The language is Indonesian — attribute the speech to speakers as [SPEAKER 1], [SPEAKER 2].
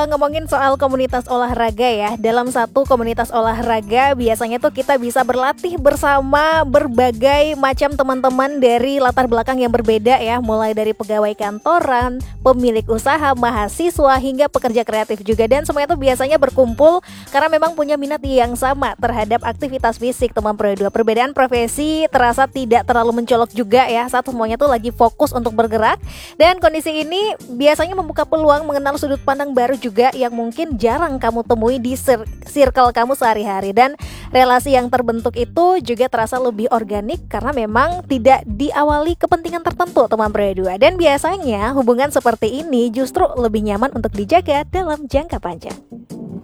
[SPEAKER 1] ngomongin soal komunitas olahraga ya. Dalam satu komunitas olahraga biasanya tuh kita bisa berlatih bersama berbagai macam teman-teman dari latar belakang yang berbeda ya. Mulai dari pegawai kantoran, pemilik usaha, mahasiswa, hingga pekerja kreatif juga. Dan semuanya tuh biasanya berkumpul karena memang punya minat yang sama terhadap aktivitas fisik, teman Pro 2. Perbedaan profesi terasa tidak terlalu mencolok juga ya, saat semuanya tuh lagi fokus untuk bergerak. Dan kondisi ini biasanya membuka peluang mengenal sudut pandang baru juga yang mungkin jarang kamu temui di circle kamu sehari-hari. Dan relasi yang terbentuk itu juga terasa lebih organik karena memang tidak diawali kepentingan tertentu, teman Pro 2. Dan biasanya hubungan seperti ini justru lebih nyaman untuk dijaga dalam jangka panjang.